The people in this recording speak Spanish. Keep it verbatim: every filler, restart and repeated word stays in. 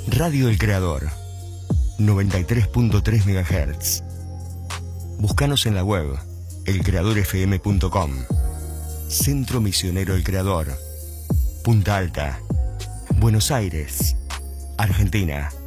Radio El Creador, noventa y tres punto tres megahertz. Búscanos en la web el creador f m punto com. Centro Misionero El Creador, Punta Alta, Buenos Aires, Argentina.